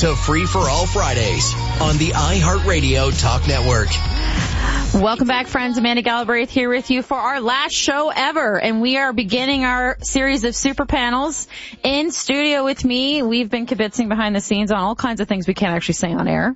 to Free for All Fridays on the iHeartRadio Talk Network. Welcome back, friends. Amanda Galbraith here with you for our last show ever, and we are beginning our series of super panels. In studio with me, we've been kibitzing behind the scenes on all kinds of things we can't actually say on air.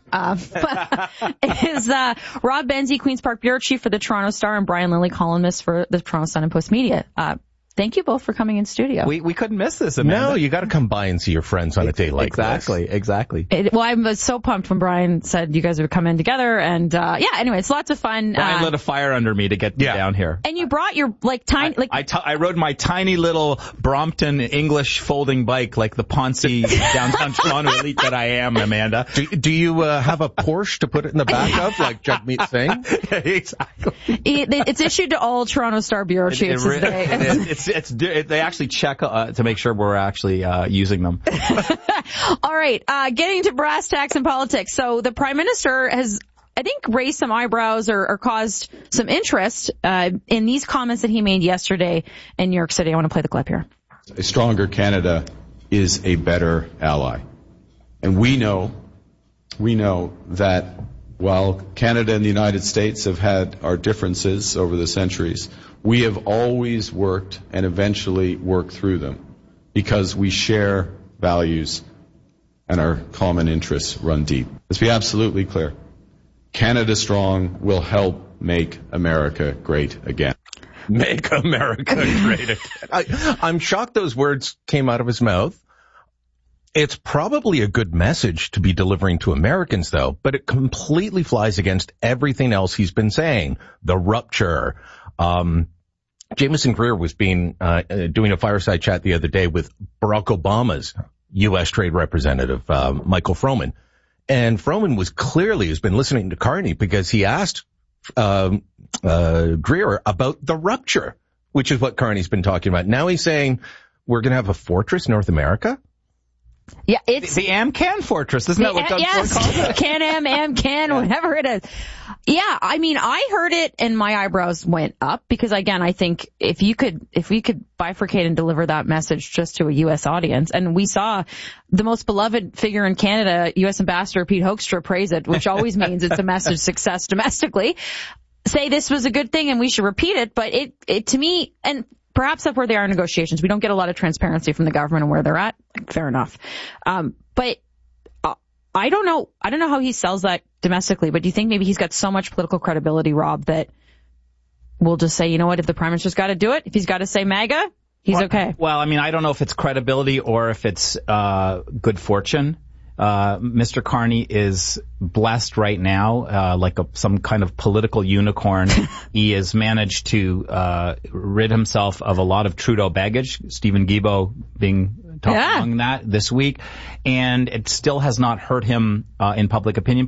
Is Rob Benzie, Queen's Park Bureau Chief for the Toronto Star, and Brian Lilley, columnist for the Toronto Sun and Post Media. Thank you both for coming in studio. We couldn't miss this, Amanda. No, you got to come by and see your friends on a day like this. Exactly. Well, I was so pumped when Brian said you guys would come in together, and anyway, it's lots of fun. Brian lit a fire under me to get me down here. And you brought your tiny I rode my tiny little Brompton English folding bike like the Ponce downtown Toronto elite that I am, Amanda. Do you have a Porsche to put it in the back of, like Jagmeet Singh? Exactly. It's issued to all Toronto Star bureau chiefs today. They actually check to make sure we're actually using them. All right, getting to brass tacks and politics. So the Prime Minister has, I think, raised some eyebrows or caused some interest in these comments that he made yesterday in New York City. I want to play the clip here. A stronger Canada is a better ally. And we know that while Canada and the United States have had our differences over the centuries, we have always worked and eventually worked through them because we share values and our common interests run deep. Let's be absolutely clear. Canada Strong will help make America great again. Make America great again. I'm shocked those words came out of his mouth. It's probably a good message to be delivering to Americans, though, but it completely flies against everything else he's been saying. The rupture. Jameson Greer was doing a fireside chat the other day with Barack Obama's U.S. Trade Representative, Michael Froman. And Froman has been listening to Carney because he asked Greer about the rupture, which is what Carney's been talking about. Now he's saying we're going to have a fortress North America. Yeah, it's the AmCan Fortress. Isn't that what Doug Ford calls it? AmCan, whatever it is. Yeah, I mean, I heard it and my eyebrows went up because, again, I think if we could bifurcate and deliver that message just to a U.S. audience, and we saw the most beloved figure in Canada, U.S. Ambassador Pete Hoekstra, praise it, which always means it's a message success domestically, say this was a good thing and we should repeat it, but it to me, and perhaps that's where they are in negotiations. We don't get a lot of transparency from the government and where they're at. Fair enough. But I don't know how he sells that domestically, but do you think maybe he's got so much political credibility, Rob, that we'll just say, you know what, if the Prime Minister's got to do it, if he's got to say MAGA, he's okay. Well, I mean, I don't know if it's credibility or if it's good fortune. Mr. Carney is blessed right now, like some kind of political unicorn. He has managed to rid himself of a lot of Trudeau baggage, Stephen Guilbeault being among that this week, and it still has not hurt him in public opinion